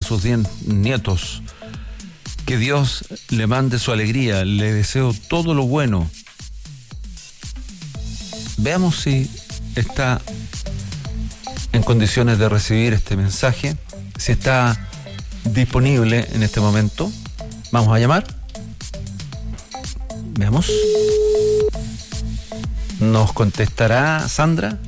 sus 10 nietos. Que Dios le mande su alegría, le deseo todo lo bueno. Veamos si está en condiciones de recibir este mensaje, si está disponible en este momento. Vamos a llamar. Veamos. ¿Nos contestará Sandra?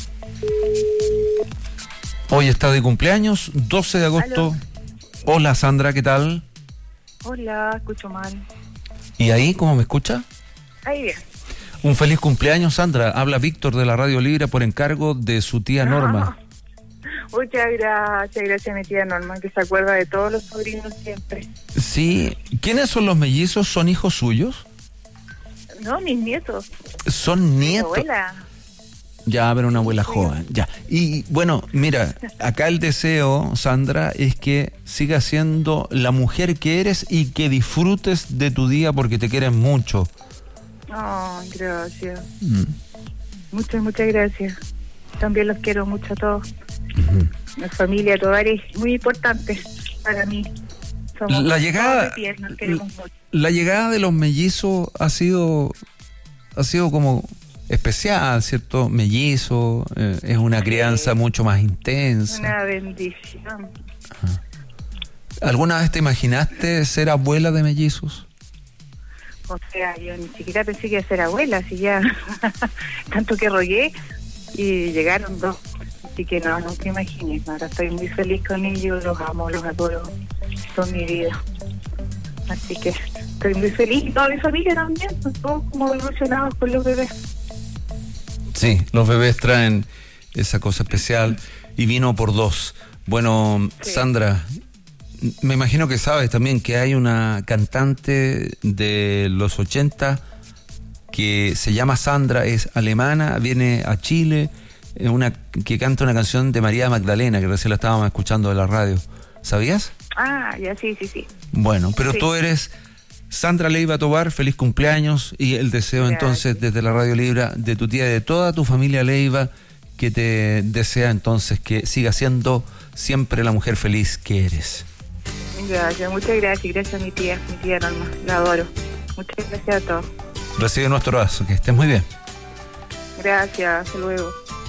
Hoy está de cumpleaños, 12 de agosto. ¿Aló? Hola Sandra, ¿qué tal? Hola, escucho mal. ¿Y ahí cómo me escucha? Ahí bien. Un feliz cumpleaños, Sandra. Habla Víctor de la Radio Libre por encargo de su tía Norma. Muchas gracias mi tía Norma, que se acuerda de todos los sobrinos siempre. Sí. ¿Quiénes son los mellizos? ¿Son hijos suyos? No, mis nietos. ¿Son Mi nietos? abuela. Ya, pero una abuela joven, ya. Y bueno, mira, acá el deseo, Sandra, es que sigas siendo la mujer que eres y que disfrutes de tu día porque te quieren mucho. Ay, gracias. Muchas gracias. También los quiero mucho a todos. La familia, tu hogar es muy importante para mí. Somos La llegada, todos de pies, nos queremos mucho. la llegada de los mellizos ha sido como especial, ¿cierto? Mellizo, es una crianza mucho más intensa. Una bendición. ¿Alguna vez te imaginaste ser abuela de mellizos? O sea, yo ni siquiera pensé que iba a ser abuela, así ya tanto que rogué y llegaron dos. Así que no te imaginé. Ahora estoy muy feliz con ellos, los amo, los adoro, son mi vida. Así que estoy muy feliz y toda mi familia también, son todos como ilusionados con los bebés. Sí, los bebés traen esa cosa especial y vino por dos. Bueno, sí. Sandra, me imagino que sabes también que hay una cantante de los 80 que se llama Sandra, es alemana, viene a Chile, que canta una canción de María Magdalena, que recién la estábamos escuchando de la radio. ¿Sabías? Ah, ya, sí. Bueno, pero sí. Tú eres Sandra Leiva Tovar, feliz cumpleaños y el deseo entonces desde la Radio Libre de tu tía y de toda tu familia Leiva, que te desea entonces que sigas siendo siempre la mujer feliz que eres. Gracias, muchas gracias. Gracias a mi tía Norma, la adoro. Muchas gracias a todos. Recibe nuestro abrazo, que estés muy bien. Gracias, hasta luego.